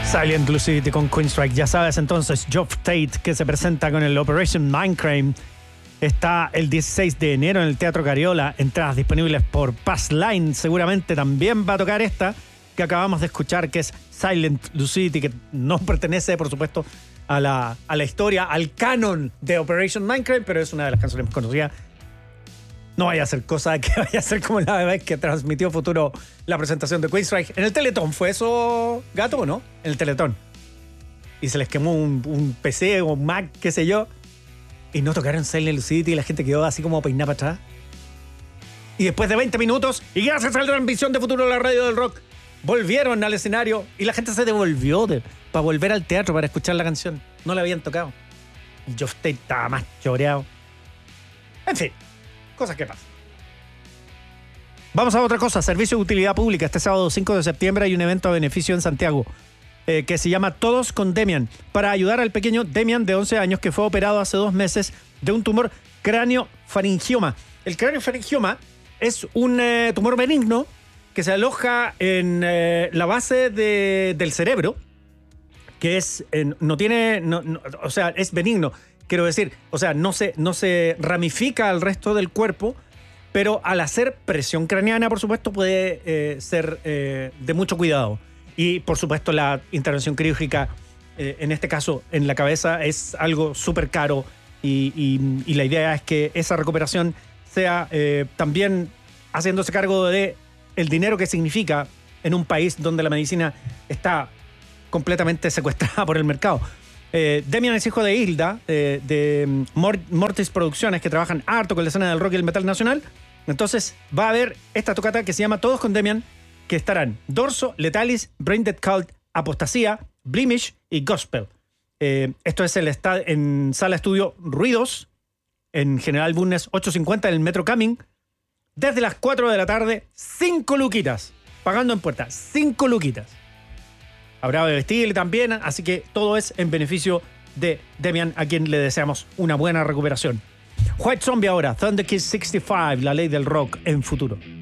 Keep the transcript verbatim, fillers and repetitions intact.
Silent Lucidity con Queenstrike. Ya sabes entonces, Geoff Tate, que se presenta con el Operation Mindcrime, está el dieciséis de enero en el Teatro Cariola. Entradas disponibles por Passline. Seguramente también va a tocar esta que acabamos de escuchar, que es Silent Lucidity, que no pertenece, por supuesto, a la, a la historia, al canon de Operation Mindcrime, pero es una de las canciones más conocidas. No vaya a ser cosa que vaya a ser como la vez que transmitió Futuro la presentación de Queenstrike. En el Teletón, ¿fue eso, Gato, o no? En el Teletón. Y se les quemó un, un P C o un Mac, qué sé yo. Y no tocaron Silent Lucidity y la gente quedó así como peinada para atrás. Y después de veinte minutos, y gracias a la transmisión de Futuro de la Radio del Rock, volvieron al escenario y la gente se devolvió de, para volver al teatro para escuchar la canción. No la habían tocado. Y Geoff Tate estaba más choreado. En fin. Cosas que pasan. Vamos a otra cosa. Servicio de utilidad pública. Este sábado cinco de septiembre hay un evento a beneficio en Santiago eh, que se llama Todos con Demian, para ayudar al pequeño Demian de once años que fue operado hace dos meses de un tumor cráneo-faringioma. El cráneo-faringioma es un eh, tumor benigno que se aloja en eh, la base de, del cerebro, que es eh, no tiene, no, no, o sea, es benigno. Quiero decir, o sea, no se, no se ramifica al resto del cuerpo, pero al hacer presión craneana, por supuesto, puede eh, ser eh, de mucho cuidado. Y, por supuesto, la intervención quirúrgica, eh, en este caso, en la cabeza, es algo súper caro. Y, y, y la idea es que esa recuperación sea eh, también haciéndose cargo de el dinero que significa en un país donde la medicina está completamente secuestrada por el mercado. Eh, Demian es hijo de Hilda, eh, de Mortis Producciones, que trabajan harto con la escena del rock y el metal nacional. Entonces va a haber esta tocata que se llama Todos con Demian, que estarán Dorso, Letalis, Brain Dead Cult, Apostasía, Blemish y Gospel. Eh, esto es el esta- en Sala Estudio Ruidos, en General Bulnes ochocientos cincuenta en el Metro Camin, desde las cuatro de la tarde, cinco luquitas, pagando en puerta, cinco luquitas. Habrá bebestible también, así que todo es en beneficio de Demian, a quien le deseamos una buena recuperación. White Zombie ahora, Thunder Kiss sesenta y cinco, la ley del rock en Futuro.